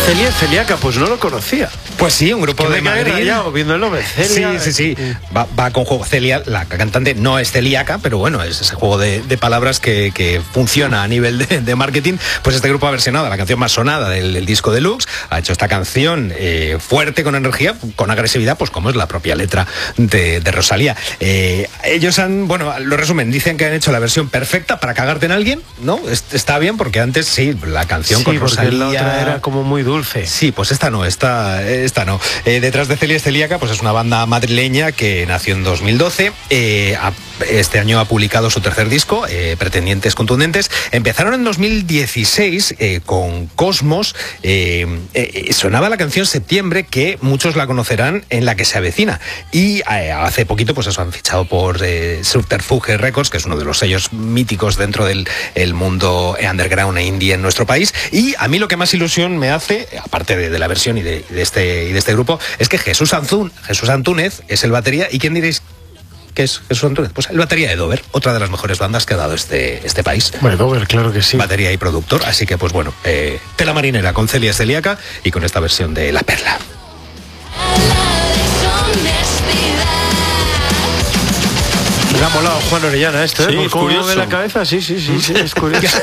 Celia es celíaca, pues no lo conocía. Pues sí, un grupo de Madrid. Viendo el nombre, Celia. Sí. Va con juego. Celia, la cantante, no es celíaca, pero bueno, es ese juego de palabras que funciona a nivel de marketing. Pues este grupo ha versionado la canción más sonada del disco deluxe, ha hecho esta canción fuerte, con energía, con agresividad, pues como es la propia letra de Rosalía. Ellos lo resumen, dicen que han hecho la versión perfecta para cagarte en alguien, ¿no? Está bien, porque antes sí, la canción con Rosalía... la otra era como muy dulce. Sí, pues esta no. Detrás de Celia es celíaca, pues es una banda madrileña que nació en 2012. Este año ha publicado su tercer disco, Pretendientes Contundentes. Empezaron en 2016 con Cosmos. Sonaba la canción Septiembre, que muchos la conocerán en La que se avecina. Y hace poquito, pues eso, han fichado por Subterfuge Records, que es uno de los sellos míticos dentro del mundo underground e indie en nuestro país. Y a mí lo que más ilusión me hace, aparte de la versión y de este grupo, es que Jesús Antúnez es el batería. ¿Y quién diréis que es Jesús Antúnez? Pues el batería de Dover, otra de las mejores bandas que ha dado este país. Bueno, Dover, claro que sí. Batería y productor, así que pues bueno, tela marinera con Celia es celíaca y con esta versión de La Perla. Me ha molado Juan Orellana esto, Sí, ¿eh? es ¿Cómo curioso. mueve la cabeza? Sí, es curioso.